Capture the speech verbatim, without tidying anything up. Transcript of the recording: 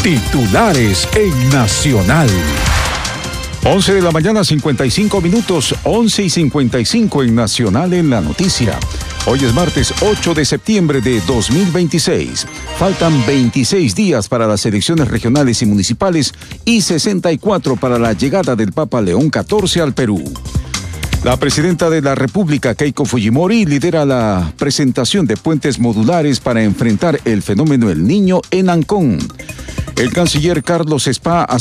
Titulares en Nacional. once de la mañana, cincuenta y cinco minutos, once y cincuenta y cinco en Nacional en la noticia. Hoy es martes ocho de septiembre de dos mil veintiséis. Faltan veintiséis días para las elecciones regionales y municipales y sesenta y cuatro para la llegada del Papa León catorce al Perú. La presidenta de la República, Keiko Fujimori, lidera la presentación de puentes modulares para enfrentar el fenómeno El Niño en Ancón. El canciller Carlos Spa